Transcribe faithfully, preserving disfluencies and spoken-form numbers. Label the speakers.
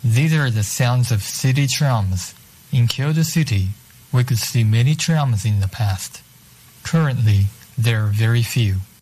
Speaker 1: These are the sounds of city trams. In Kyoto City, we could see many trams in the past. Currently, there are very few.